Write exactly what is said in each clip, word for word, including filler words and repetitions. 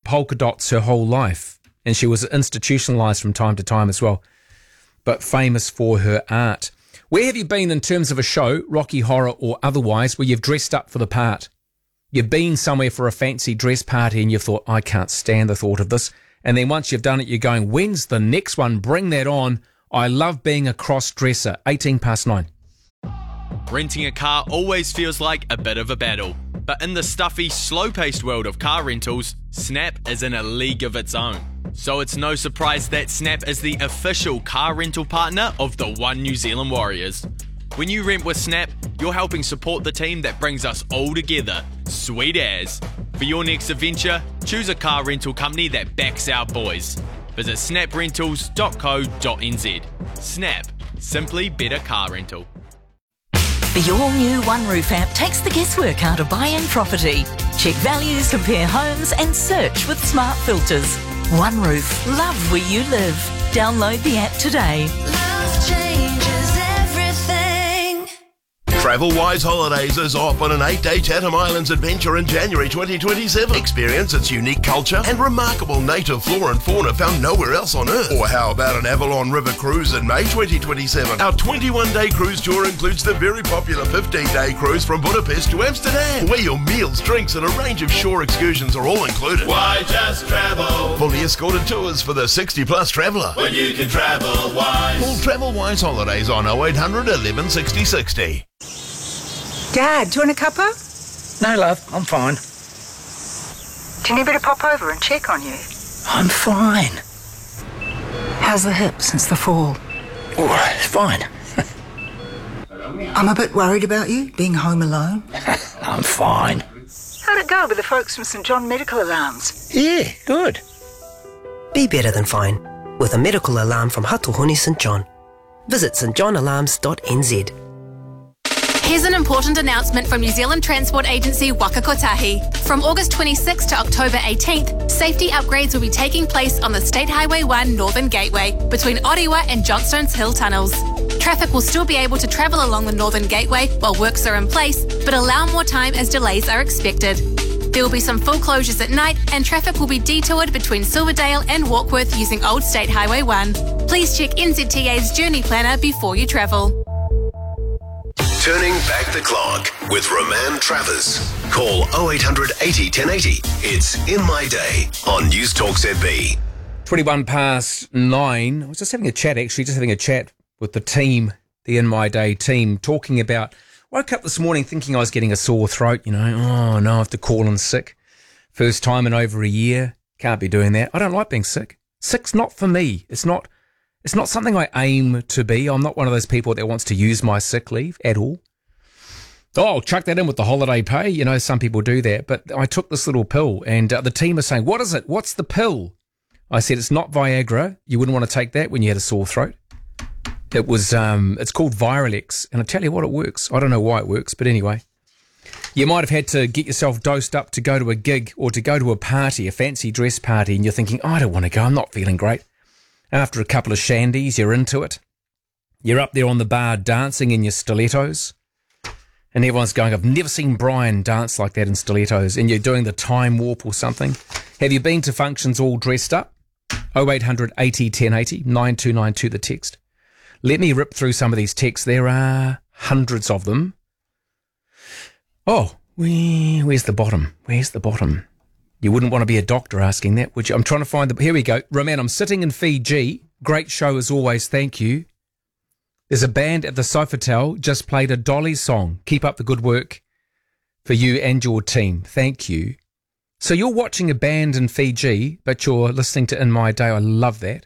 polka dots her whole life, and she was institutionalised from time to time as well, but famous for her art. Where have you been in terms of a show, Rocky Horror or otherwise, where you've dressed up for the part? You've been somewhere for a fancy dress party and you've thought, I can't stand the thought of this. And then once you've done it, you're going, when's the next one? Bring that on. I love being a cross-dresser. eighteen past nine. Renting a car always feels like a bit of a battle. But in the stuffy, slow-paced world of car rentals, Snap is in a league of its own. So it's no surprise that Snap is the official car rental partner of the One New Zealand Warriors. When you rent with Snap, you're helping support the team that brings us all together. Sweet as. For your next adventure, choose a car rental company that backs our boys. Visit snap rentals dot co dot n z. Snap. Simply better car rental. The all-new OneRoof app takes the guesswork out of buying property. Check values, compare homes and search with smart filters. OneRoof. Love where you live. Download the app today. Love changes everything. Travel-Wise Holidays is off on an eight-day Chatham Islands adventure in January twenty twenty-seven. Experience its unique culture and remarkable native flora and fauna found nowhere else on Earth. Or how about an Avalon River cruise in May twenty twenty-seven? Our twenty-one day cruise tour includes the very popular fifteen day cruise from Budapest to Amsterdam, where your meals, drinks and a range of shore excursions are all included. Why just travel? Fully escorted tours for the sixty plus traveller. When you can travel wise. Call Travel-Wise Holidays on oh eight hundred eleven sixty sixty. Dad, do you want a cuppa? No, love, I'm fine. Do you need me to pop over and check on you? I'm fine. How's the hip since the fall? Oh, it's fine. I'm a bit worried about you, being home alone. I'm fine. How'd it go with the folks from St John Medical Alarms? Yeah, good. Be better than fine with a medical alarm from Hatuhuni St John. Visit st john alarms dot n z. Here's an important announcement from New Zealand Transport Agency Waka Kotahi. From August twenty-sixth to October eighteenth, safety upgrades will be taking place on the State Highway one Northern Gateway between Orewa and Johnstone's Hill tunnels. Traffic will still be able to travel along the Northern Gateway while works are in place, but allow more time as delays are expected. There will be some full closures at night and traffic will be detoured between Silverdale and Warkworth using Old State Highway one. Please check N Z T A's Journey Planner before you travel. Turning back the clock with Roman Travers. Call oh eight hundred eighty ten eighty. It's In My Day on News Talk Z B. twenty-one past nine. I was just having a chat, actually, just having a chat with the team, the In My Day team, talking about, woke up this morning thinking I was getting a sore throat, you know, oh no, I have to call in sick. First time in over a year. Can't be doing that. I don't like being sick. Sick's not for me. It's not It's not something I aim to be. I'm not one of those people that wants to use my sick leave at all. Oh, I'll chuck that in with the holiday pay. You know, some people do that. But I took this little pill and uh, the team are saying, what is it? What's the pill? I said, it's not Viagra. You wouldn't want to take that when you had a sore throat. It was, um, it's called Viralex. And I tell you what, it works. I don't know why it works, but anyway. You might have had to get yourself dosed up to go to a gig or to go to a party, a fancy dress party, and you're thinking, oh, I don't want to go. I'm not feeling great. After a couple of shandies, you're into it. You're up there on the bar dancing in your stilettos. And everyone's going, I've never seen Brian dance like that in stilettos. And you're doing the time warp or something. Have you been to functions all dressed up? oh eight hundred eighty ten eighty, nine two nine two the text. Let me rip through some of these texts. There are hundreds of them. Oh, where, where's the bottom? Where's the bottom? You wouldn't want to be a doctor asking that, would you? I'm trying to find the... Here we go. Roman, I'm sitting in Fiji. Great show as always. Thank you. There's a band at the Sofitel just played a Dolly song. Keep up the good work for you and your team. Thank you. So you're watching a band in Fiji, but you're listening to In My Day. I love that.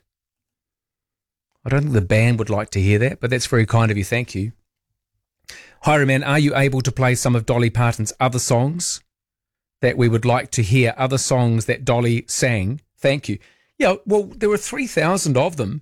I don't think the band would like to hear that, but that's very kind of you. Thank you. Hi, Roman. Are you able to play some of Dolly Parton's other songs that we would like to hear, other songs that Dolly sang? Thank you. Yeah, well, there were three thousand of them,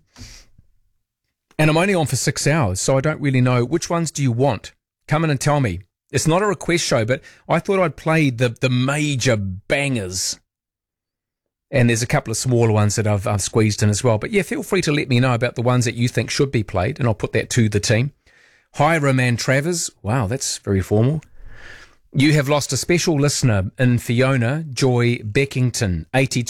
and I'm only on for six hours, so I don't really know. Which ones do you want? Come in and tell me. It's not a request show, but I thought I'd play the, the major bangers. And there's a couple of smaller ones that I've, I've squeezed in as well. But yeah, feel free to let me know about the ones that you think should be played, and I'll put that to the team. Hi, Roman Travers. Wow, that's very formal. You have lost a special listener in Fiona Joy Beckington, eighty-two.